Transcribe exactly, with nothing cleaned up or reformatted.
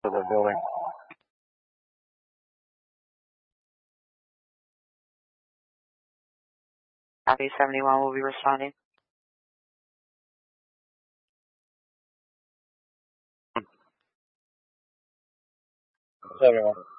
to the building. Copy, seventy-one will be responding. seventy-one.